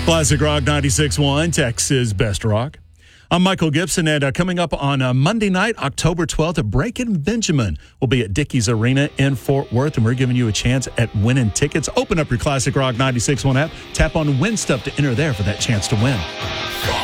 Classic Rock 96.1, Texas Best Rock. I'm Michael Gibson, and coming up on Monday night, October 12th, Breaking Benjamin will be at Dickies Arena in Fort Worth, and we're giving you a chance at winning tickets. Open up your Classic Rock 96.1 app, tap on Win Stuff to enter there for that chance to win.